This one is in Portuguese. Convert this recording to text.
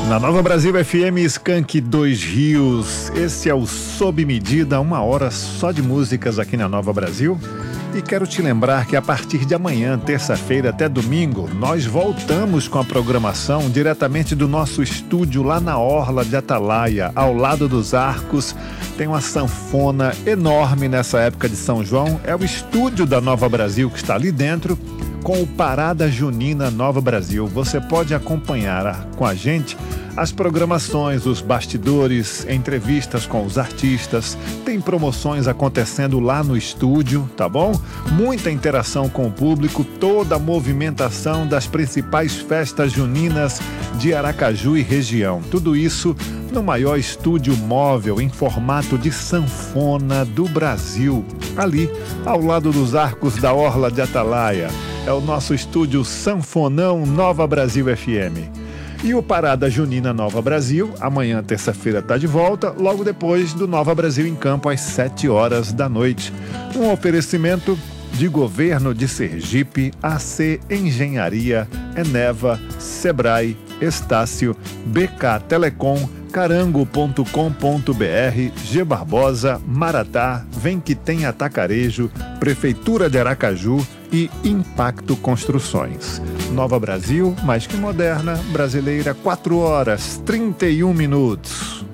Na Nova Brasil FM, Skank Dois Rios. Esse é o Sob Medida, 1 hora só de músicas aqui na Nova Brasil. E quero te lembrar que a partir de amanhã, terça-feira até domingo, nós voltamos com a programação diretamente do nosso estúdio lá na Orla de Atalaia, ao lado dos Arcos. Tem uma sanfona enorme nessa época de São João. É o estúdio da Nova Brasil que está ali dentro, com o Parada Junina Nova Brasil. Você pode acompanhar com a gente as programações, os bastidores, entrevistas com os artistas. Tem promoções acontecendo lá no estúdio, tá bom? Muita interação com o público, toda a movimentação das principais festas juninas de Aracaju e região. Tudo isso no maior estúdio móvel em formato de sanfona do Brasil, ali ao lado dos Arcos da Orla de Atalaia. É o nosso estúdio Sanfonão Nova Brasil FM. E o Parada Junina Nova Brasil, amanhã, terça-feira, está de volta, logo depois do Nova Brasil em Campo, às 7 horas da noite. Um oferecimento de Governo de Sergipe, AC Engenharia, Eneva, Sebrae, Estácio, BK Telecom, carango.com.br, G Barbosa, Maratá, Vem que tem Atacarejo, Prefeitura de Aracaju e Impacto Construções. Nova Brasil, mais que moderna, brasileira, 4 horas, 31 minutos.